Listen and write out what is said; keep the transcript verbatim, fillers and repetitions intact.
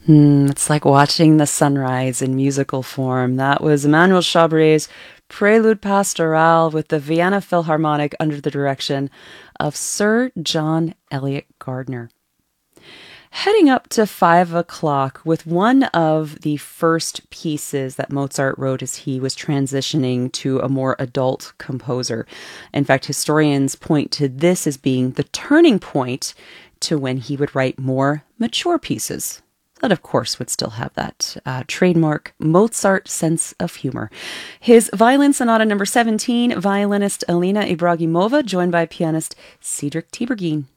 Hmm, it's like watching the sunrise in musical form. That was Emmanuel Chabret's Prelude Pastoral with the Vienna Philharmonic under the direction of Sir John Eliot Gardner. Heading up to five o'clock with one of the first pieces that Mozart wrote as he was transitioning to a more adult composer. In fact, historians point to this as being the turning point to when he would write more mature pieces. That, of course, would still have that uh, trademark Mozart sense of humor. His Violin Sonata number seventeen, violinist Alina Ibragimova, joined by pianist Cedric Tiberghien.